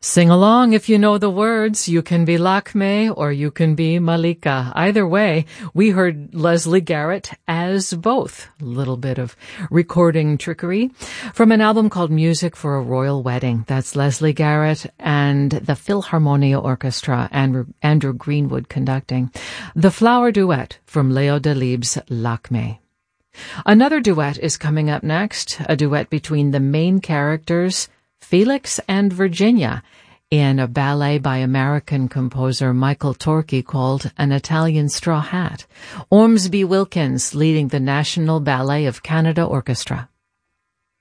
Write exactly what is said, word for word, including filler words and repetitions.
Sing along if you know the words. You can be Lakme or you can be Malika. Either way, we heard Leslie Garrett as both. A little bit of recording trickery from an album called Music for a Royal Wedding. That's Leslie Garrett and the Philharmonia Orchestra, Andrew, Andrew Greenwood conducting. The Flower Duet from Leo Delibes' Lakme. Another duet is coming up next, a duet between the main characters Felix and Virginia in a ballet by American composer Michael Torkey called An Italian Straw Hat. Ormsby Wilkins leading the National Ballet of Canada Orchestra.